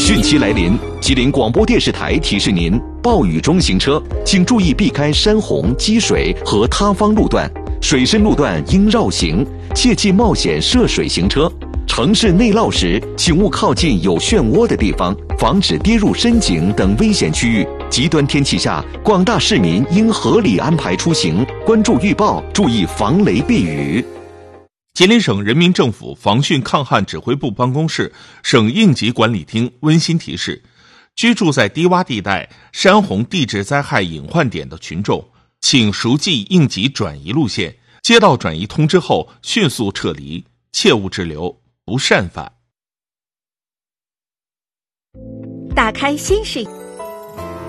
汛期来临，吉林广播电视台提示您：暴雨中行车，请注意避开山洪、积水和塌方路段，水深路段应绕行，切忌冒险涉水行车。城市内涝时，请勿靠近有漩涡的地方，防止跌入深井等危险区域。极端天气下，广大市民应合理安排出行，关注预报，注意防雷避雨。 吉林省人民政府防汛抗旱指挥部办公室、省应急管理厅温馨提示：居住在低洼地带、山洪地质灾害隐患点的群众，请熟记应急转移路线，接到转移通知后迅速撤离，切勿滞留，不擅返。 打开新视野。